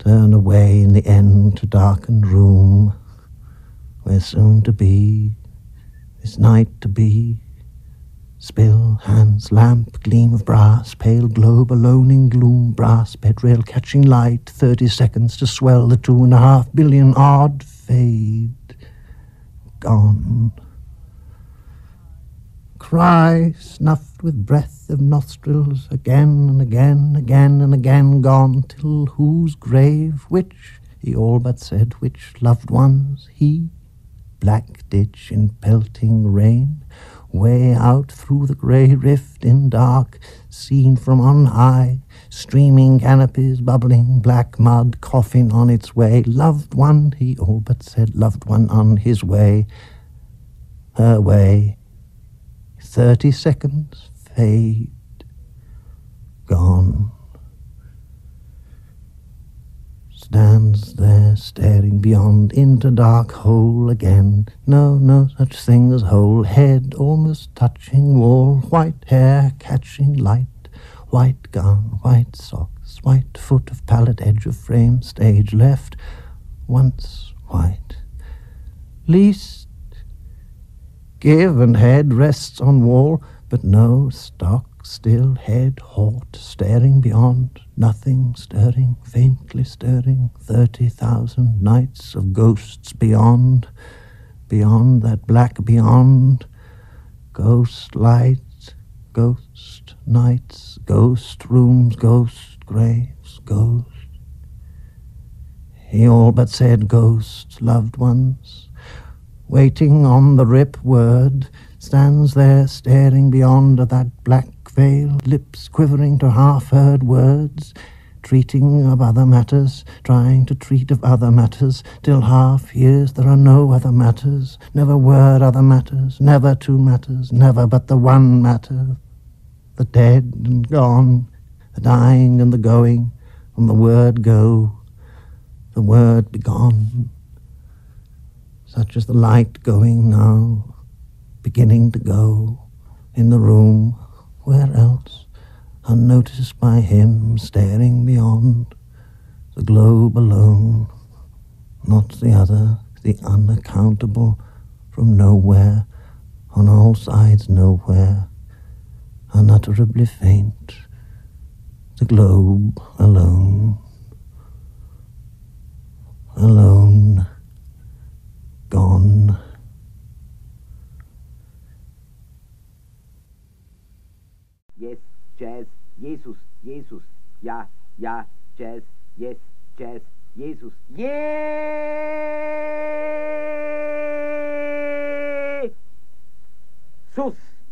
turn away in the end to darkened room, where soon to be, this night to be. Spill, hands, lamp, gleam of brass, pale globe alone in gloom, brass bedrail catching light, 30 seconds to swell the 2.5 billion odd fade. Gone. Cry, snuffed with breath of nostrils, again and again, again and again, gone, till whose grave, which, he all but said, which loved ones, he, black ditch in pelting rain, way out through the grey rift in dark, seen from on high, streaming canopies, bubbling black mud, coffin on its way, loved one, he all but said, loved one on his way, her way, 30 seconds fade, gone. Stands there staring beyond into dark hole again. No such thing as hole. Head almost touching wall. White hair catching light. White gown, white socks. White foot of pallet edge of frame. Stage left. Once white. Least. Give and head rests on wall. But no stock. Still head, halt, staring beyond, nothing stirring, faintly stirring, 30,000 nights of ghosts beyond, beyond that black beyond, ghost lights, ghost nights, ghost rooms, ghost graves, ghost. He all but said ghosts, loved ones, waiting on the rip word, stands there staring beyond that black veil, lips quivering to half-heard words, treating of other matters, trying to treat of other matters, till half hears there are no other matters, never were other matters, never two matters, never but the one matter, the dead and gone, the dying and the going, from the word go, the word be gone, such as the light going now, beginning to go, in the room, where else, unnoticed by him, staring beyond, the globe alone, not the other, the unaccountable, from nowhere, on all sides nowhere, unutterably faint, the globe alone, alone, gone. Yes, Jazz, Jesus, Jesus, ja, ja, Jazz, yes, Jazz, Jesus, Jesus!